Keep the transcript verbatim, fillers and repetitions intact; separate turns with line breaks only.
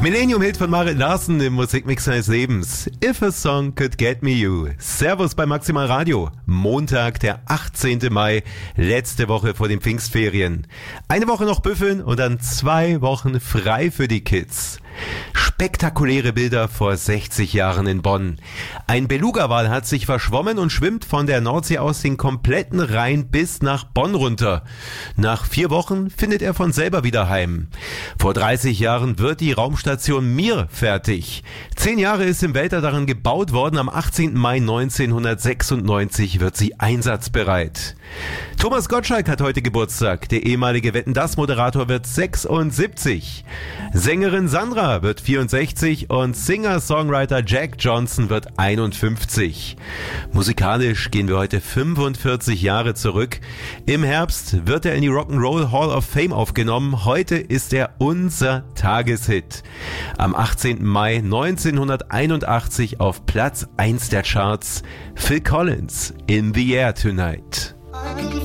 Millennium-Hit von Marit Larsen im Musikmix seines Lebens. If a Song Could Get Me You. Servus bei Maximal Radio. Montag, der achtzehnten Mai, letzte Woche vor den Pfingstferien. Eine Woche noch büffeln und dann zwei Wochen frei für die Kids. Spektakuläre Bilder vor sechzig Jahren in Bonn. Ein Beluga-Wal hat sich verschwommen und schwimmt von der Nordsee aus den kompletten Rhein bis nach Bonn runter. Nach vier Wochen findet er von selber wieder heim. Vor dreißig Jahren wird die Raumstation Mir fertig. Zehn Jahre ist im Weltall daran gebaut worden. Am achtzehnten Mai neunzehnhundertsechsundneunzig wird sie einsatzbereit. Thomas Gottschalk hat heute Geburtstag. Der ehemalige Wetten-dass-Moderator wird sechsundsiebzig. Sängerin Sandra wird vierundsechzig und Singer-Songwriter Jack Johnson wird einundfünfzig. Musikalisch gehen wir heute fünfundvierzig Jahre zurück. Im Herbst wird er in die Rock'n'Roll Hall of Fame aufgenommen. Heute ist er unser Tageshit. Am achtzehnten Mai neunzehnhunderteinundachtzig auf Platz eins der Charts Phil Collins, In the Air Tonight.